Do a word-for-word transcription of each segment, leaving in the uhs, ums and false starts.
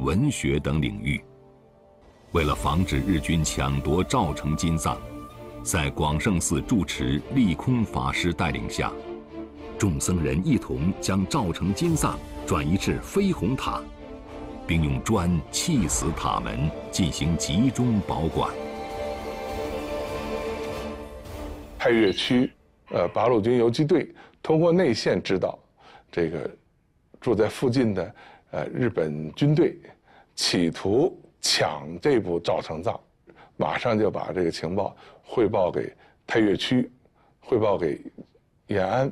文学等领域。为了防止日军抢夺赵城金藏，在广胜寺住持利空法师带领下，众僧人一同将赵城金藏转移至飞虹塔，并用砖砌死塔门，进行集中保管。 太岳区，呃，八路军游击队通过内线知道，这个住在附近的呃日本军队企图抢这部赵城藏，马上就把这个情报汇报给太岳区，汇报给延安。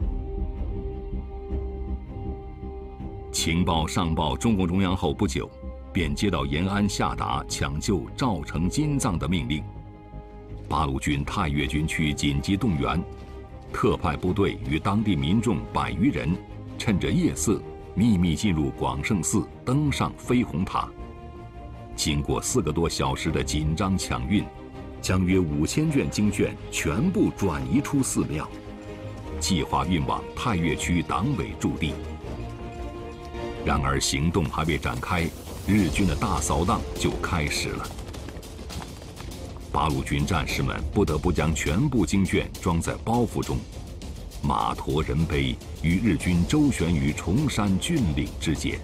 情报上报中共中央后不久，便接到延安下达抢救赵城金藏的命令。八路军太岳军区紧急动员，特派部队与当地民众百余人，趁着夜色秘密进入广胜寺，登上飞虹塔。经过四个多小时的紧张抢运，将约五千卷经卷全部转移出寺庙，计划运往太岳区党委驻地。然而行动还未展开，日军的大扫荡就开始了。八路军战士们不得不将全部经卷装在包袱中，马驮人背，与日军周旋于崇山峻岭之间。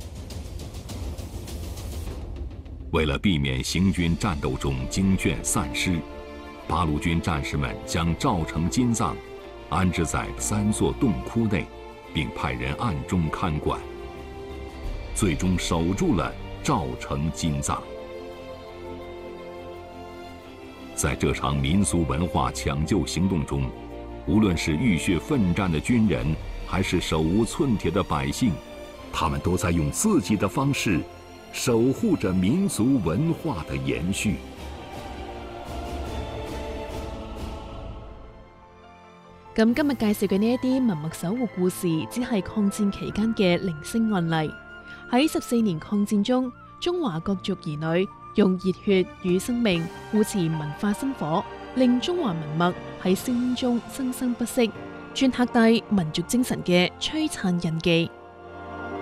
为了避免行军战斗中经卷散失，八路军战士们将赵城金藏安置在三座洞窟内，并派人暗中看管，最终守住了赵城金藏。在这场民俗文化抢救行动中，无论是浴血奋战的军人，还是手无寸铁的百姓，他们都在用自己的方式守护着民族文化的延續。 咁今日介紹嘅呢一啲文物守護故事，只係抗戰期間嘅零星案例。喺十四年抗戰中，中華各族兒女用熱血與生命護持文化薪火，令中華文物喺硝煙中生生不息，鑄刻低民族精神嘅璀璨印記。